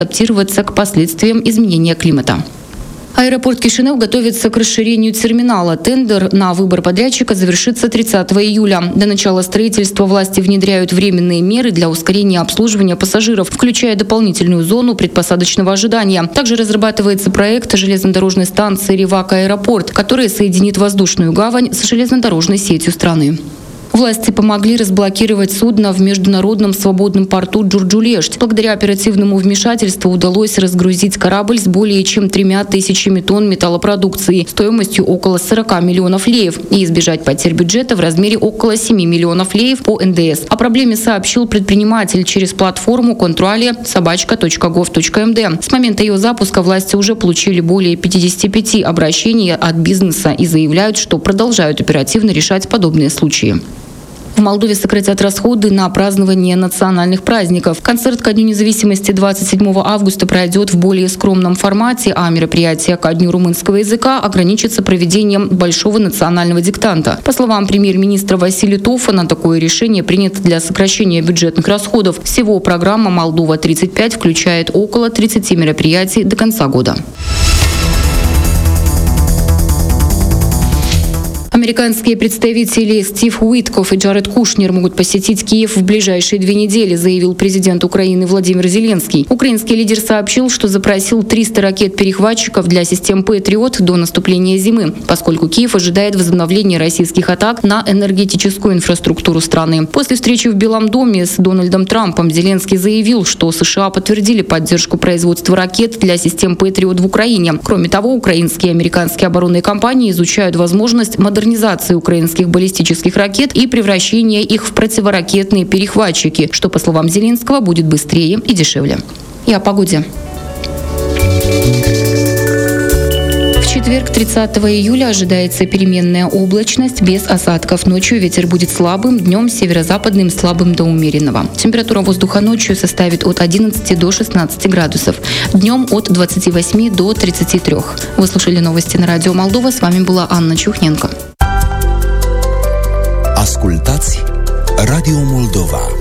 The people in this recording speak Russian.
адаптироваться к последствиям изменения климата. Аэропорт Кишинев готовится к расширению терминала. Тендер на выбор подрядчика завершится 30 июля. До начала строительства власти внедряют временные меры для ускорения обслуживания пассажиров, включая дополнительную зону предпосадочного ожидания. Также разрабатывается проект железнодорожной станции Ревак-Аэропорт, который соединит воздушную гавань с железнодорожной сетью страны. Власти помогли разблокировать судно в международном свободном порту Джурджулешт. Благодаря оперативному вмешательству удалось разгрузить корабль с более чем 3000 тонн металлопродукции стоимостью около 40 миллионов леев и избежать потерь бюджета в размере около 7 миллионов леев по НДС. О проблеме сообщил предприниматель через платформу controle@gov.md. С момента ее запуска власти уже получили более 55 обращений от бизнеса и заявляют, что продолжают оперативно решать подобные случаи. В Молдове сократят расходы на празднование национальных праздников. Концерт ко Дню независимости 27 августа пройдет в более скромном формате, а мероприятие ко Дню румынского языка ограничится проведением большого национального диктанта. По словам премьер-министра Василия Тофана, такое решение принято для сокращения бюджетных расходов. Всего программа «Молдова-35» включает около 30 мероприятий до конца года. Американские представители Стив Уитков и Джаред Кушнер могут посетить Киев в ближайшие 2 недели, заявил президент Украины Владимир Зеленский. Украинский лидер сообщил, что запросил 300 ракет-перехватчиков для систем «Патриот» до наступления зимы, поскольку Киев ожидает возобновления российских атак на энергетическую инфраструктуру страны. После встречи в Белом доме с Дональдом Трампом Зеленский заявил, что США подтвердили поддержку производства ракет для систем «Патриот» в Украине. Кроме того, украинские и американские оборонные компании изучают возможность модернизации украинских баллистических ракет и превращения их в противоракетные перехватчики, что, по словам Зеленского, будет быстрее и дешевле. И о погоде. В четверг, 30 июля, ожидается переменная облачность без осадков. Ночью ветер будет слабым, днем северо-западным слабым до умеренного. Температура воздуха ночью составит от 11 до 16 градусов. Днем от 28 до 33. Вы слушали новости на Радио Молдова. С вами была Анна Чухненко. Ascultați Radio Moldova.